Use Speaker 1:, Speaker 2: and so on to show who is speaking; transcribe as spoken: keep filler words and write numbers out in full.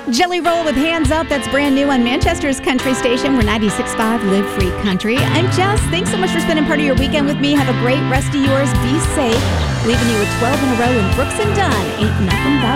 Speaker 1: Jelly Roll with Hands Up. That's brand new on Manchester's country station. We're ninety-six point five Live Free Country. I'm Jess. Thanks so much for spending part of your weekend with me. Have a great rest of yours. Be safe. Leaving you with twelve in a row in Brooks and Dunn. Ain't nothing but